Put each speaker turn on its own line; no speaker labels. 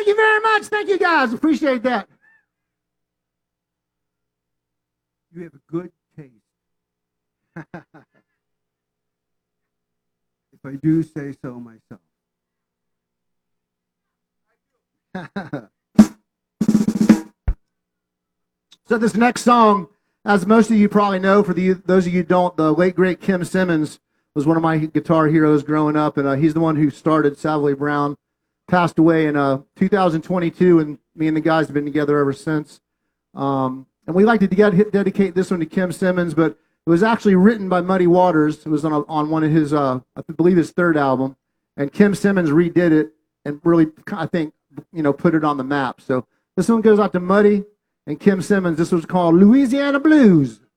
Thank you very much. Thank you, guys. Appreciate that. You have a good taste. If I do say so myself. So this next song, as most of you probably know, for those of you who don't, the late great Kim Simmons was one of my guitar heroes growing up, and he's the one who started Savoy Brown. Passed away in 2022, and me and the guys have been together ever since. And we like to dedicate this one to Kim Simmons, but it was actually written by Muddy Waters. It was on one of his, I believe, his third album, and Kim Simmons redid it and really, I think, put it on the map. So this one goes out to Muddy and Kim Simmons. This was called Louisiana Blues.